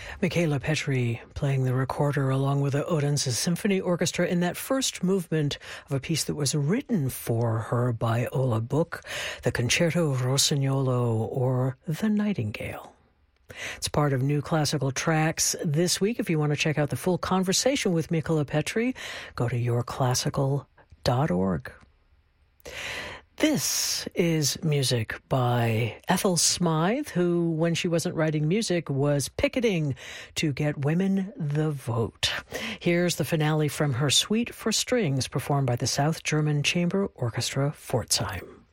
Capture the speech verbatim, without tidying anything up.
Michaela Petri playing the recorder along with the Odense Symphony Orchestra in that first movement of a piece that was written for her by Ola Book, the Concerto Rossignolo, or The Nightingale. It's part of New Classical Tracks this week. If you want to check out the full conversation with Michaela Petri, go to your classical dot org. This is music by Ethel Smythe, who, when she wasn't writing music, was picketing to get women the vote. Here's the finale from her Suite for Strings, performed by the South German Chamber Orchestra Pforzheim.